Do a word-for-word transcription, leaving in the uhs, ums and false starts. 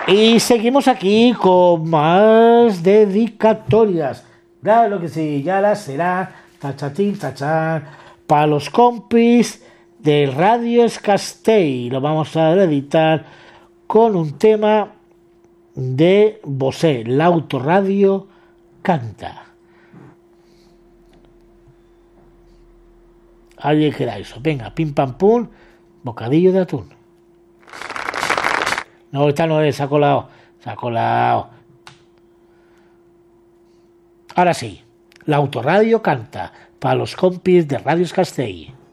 Y seguimos aquí con más dedicatorias. Claro que sí, ya la será. Tachatín, tachán. Para los compis de Radio Escastell. Lo vamos a editar con un tema de Bosé. La Autoradio canta. Alguien que era eso. Venga, pim pam pum. Bocadillo de atún. No, esta no es, se ha colado. Se ha colado. Ahora sí, la Autoradio canta para los compis de Radio Escastell.